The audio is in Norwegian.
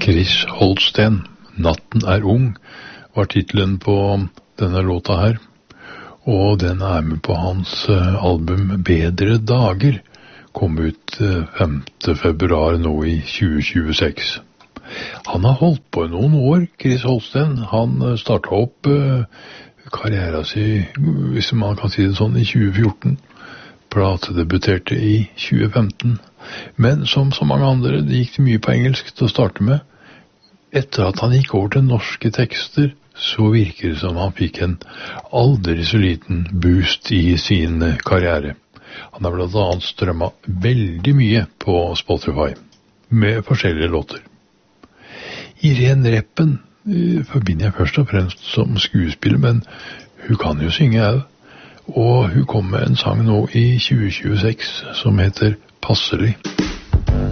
Chris Holsten, Natten er ung, var titelen på denne låta her, og den er med på hans album Bedre Dager, kom ut 5. februar nå i 2026. Han har holdt på i noen år, Chris Holsten. Han startet opp karrieren sin, hvis man kan si det sånn, i 2014. Platedebuterte i 2015. Men som så mange andre, det gikk det mye på engelsk til å starte med. Etter at han gikk over til norske tekster, så virker det som han fikk en aldri så liten boost i sin karriere. Han har blant annet strømmet veldig mye på Spotify, med forskjellige låter. Irene Reppen forbinder jeg først og fremst som skuespiller, men hun kan jo synge også. Og hun kom med en sang nå i 2026 som heter Passelig.